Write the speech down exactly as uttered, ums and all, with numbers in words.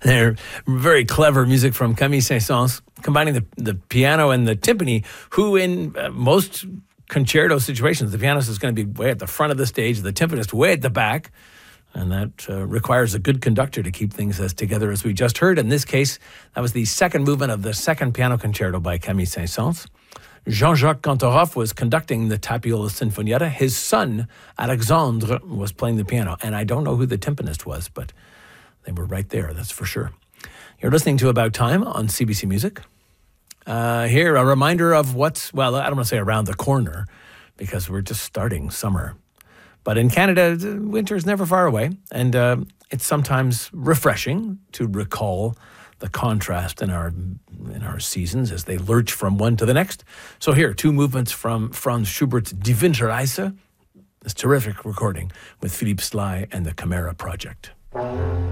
They're very clever music from Camille Saint-Saëns, combining the, the piano and the timpani, who in uh, most concerto situations, the pianist is going to be way at the front of the stage, the timpanist way at the back, and that uh, requires a good conductor to keep things as together as we just heard. In this case, that was the second movement of the second piano concerto by Camille Saint-Saëns. Jean-Jacques Cantoroff was conducting the Tapiola Sinfonietta. His son, Alexandre, was playing the piano. And I don't know who the timpanist was, but they were right there, that's for sure. You're listening to About Time on C B C Music. Uh, here, a reminder of what's, well, I don't want to say around the corner, because we're just starting summer. But in Canada, winter is never far away. And uh, it's sometimes refreshing to recall the contrast in our in our seasons as they lurch from one to the next. So here, two movements from Franz Schubert's Die Winterreise, this terrific recording with Philippe Sly and the Chimera Project.